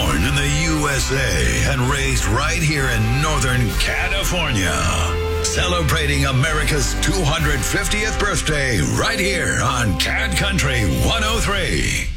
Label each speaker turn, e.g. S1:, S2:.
S1: Born in the USA and raised right here in Northern California. Celebrating America's 250th birthday right here on Cat Country 103.